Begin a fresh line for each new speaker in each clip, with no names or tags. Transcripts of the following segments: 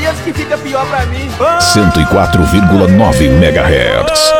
vezes que fica pior pra mim.
104,9 MHz.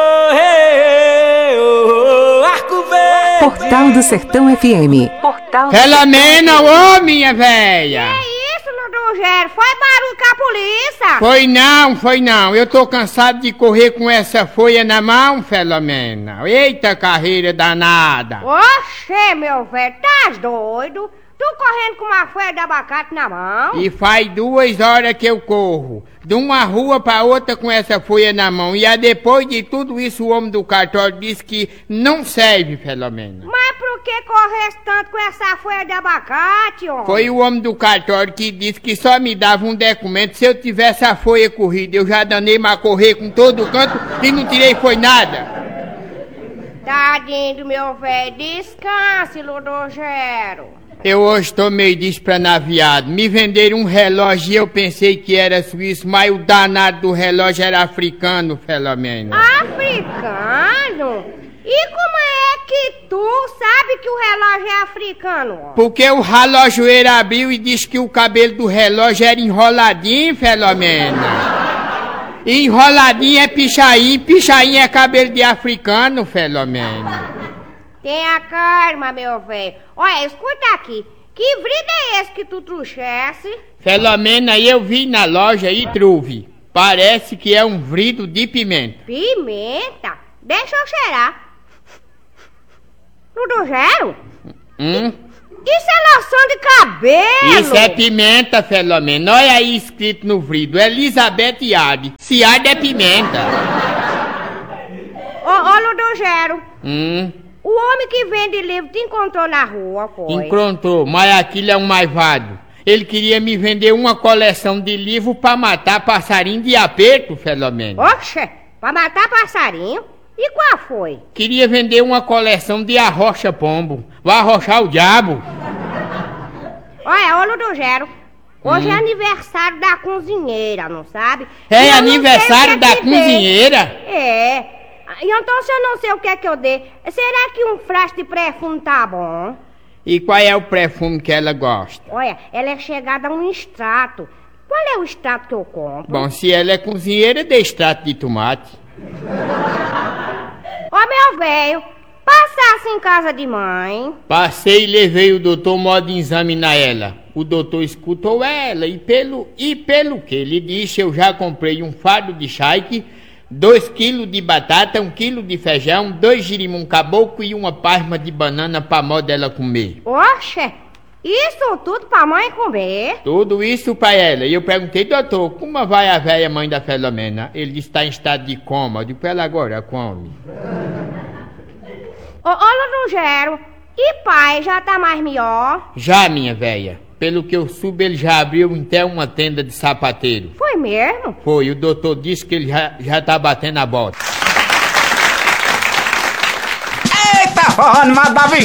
Portal do Sertão FM. Portal do
Filomena, ô minha véia!
Que isso, Ludogero? Foi barulho com a polícia?
Foi não. Eu tô cansado de correr com essa folha na mão, Filomena. Eita carreira danada.
Oxê, meu velho, tá doido? Tu correndo com uma folha de abacate na mão?
E faz 2 horas que eu corro, de uma rua pra outra com essa folha na mão. E aí depois de tudo isso o homem do cartório disse que não serve, Filomena.
Mas por que corresse tanto com essa folha de abacate, homem?
Foi o homem do cartório que disse que só me dava um documento se eu tivesse a folha corrida. Eu já danei pra correr com todo canto e não tirei foi nada.
Tadinho do meu velho, descanse, Ludogero.
Eu hoje tô meio despranaviado. Me venderam um relógio e eu pensei que era suíço, mas o danado do relógio era africano, Filomena.
Africano? E como é que tu sabe que o relógio é africano?
Porque o relojoeiro abriu e disse que o cabelo do relógio era enroladinho, Filomena. E enroladinho é pichain, pichain é cabelo de africano, Filomena.
Tenha calma, meu velho. Olha, escuta aqui. Que vrido é esse que tu trouxesse?
Filomena, eu vi na loja e trouxe. Parece que é um vrido de pimenta.
Pimenta? Deixa eu cheirar. Ludogero? Isso é loção de cabelo.
Isso é pimenta, Filomena. Olha aí escrito no vrido. Elizabeth Yard. Se arde é pimenta.
Ô, Ludogero. O homem que vende livro te encontrou na rua, foi?
Encontrou, mas aquilo é um maivado. Ele queria me vender uma coleção de livros pra matar passarinho de aperto, Filomena.
Oxe, pra matar passarinho? E qual foi?
Queria vender uma coleção de arrocha pombo. Vai arrochar o diabo.
Olha, ô Ludogero, hoje é aniversário da cozinheira, não sabe?
É aniversário da cozinheira?
É. Então se eu não sei o que é que eu dei, será que um frasco de perfume tá bom?
E qual é o perfume que ela gosta?
Olha, ela é chegada a um extrato. Qual é o extrato que eu compro?
Bom, se ela é cozinheira, dê extrato de tomate.
Ô meu velho, passasse em casa de mãe.
Passei e levei o doutor modo de examinar ela. O doutor escutou ela e pelo que ele disse, eu já comprei um fardo de charque, 2 quilos de batata, 1 quilo de feijão, 2 girimum caboclo e uma palma de banana pra mó dela comer.
Oxe, isso tudo pra mãe comer?
Tudo isso pra ela. E eu perguntei, doutor, como vai a velha mãe da Filomena? Ele disse que está em estado de coma. Eu digo pra ela agora, come.
Ô, Ludogero, e pai, já tá mais melhor?
Já, minha velha. Pelo que eu soube, ele já abriu até uma tenda de sapateiro.
Foi mesmo?
Foi, o doutor disse que ele já tá batendo a bota.
Eita, forró animado da